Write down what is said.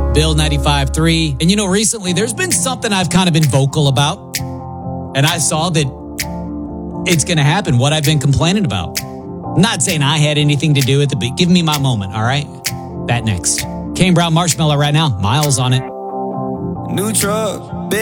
Bill 95.3. And recently there's been something I've kind of been vocal about. And I saw that it's going to happen, what I've been complaining about. I'm not saying I had anything to do with it, but give me my moment, all right? That next. Kane Brown Marshmallow right now. Miles on it. New truck.